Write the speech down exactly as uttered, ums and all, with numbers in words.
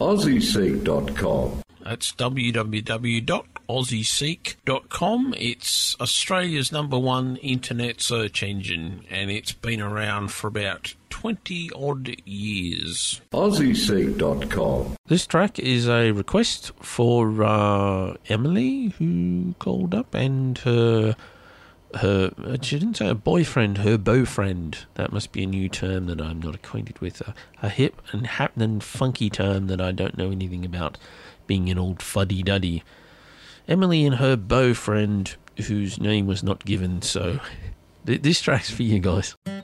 aussie seek dot com. That's w w w dot aussie seek dot com. It's Australia's number one internet search engine, and it's been around for about twenty-odd years. aussie seek dot com. This track is a request for uh, Emily, who called up, and her, her, she didn't say her boyfriend, her beaufriend. That must be a new term that I'm not acquainted with. A, a hip and happening funky term that I don't know anything about, being an old fuddy-duddy. Emily and her beaufriend, whose name was not given, so th- this track's for you guys.